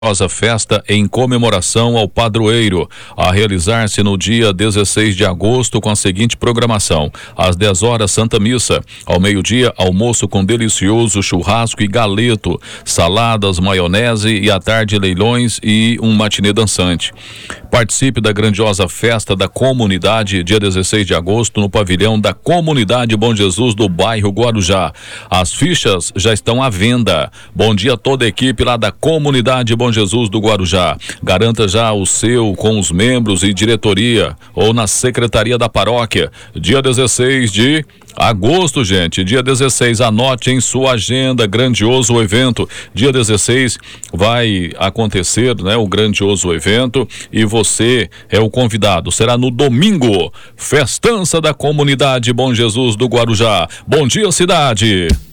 Festa em comemoração ao padroeiro, a realizar-se no dia 16 de agosto com a seguinte programação: às 10 horas Santa Missa, ao meio-dia almoço com delicioso churrasco e galeto, saladas, maionese e à tarde leilões e um matinê dançante. Participe da grandiosa festa da comunidade dia 16 de agosto no pavilhão da Comunidade Bom Jesus do bairro Guarujá. As fichas já estão à venda. Bom dia a toda a equipe lá da Comunidade Bom Jesus do Guarujá. Garanta já o seu com os membros e diretoria ou na secretaria da paróquia. Dia 16 de agosto, gente. Dia 16, anote em sua agenda, grandioso evento. Dia 16 vai acontecer, né, o grandioso evento e você é o convidado. Será no domingo. Festança da Comunidade Bom Jesus do Guarujá. Bom dia, cidade.